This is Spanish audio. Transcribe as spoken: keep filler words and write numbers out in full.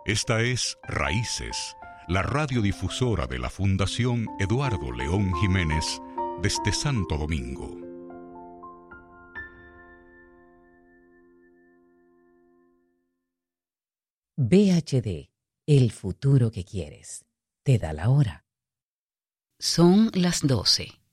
Esta es Raíces, la radiodifusora de la Fundación Eduardo León Jiménez desde Santo Domingo. B H D, el futuro que quieres. Te da la hora. Son las doce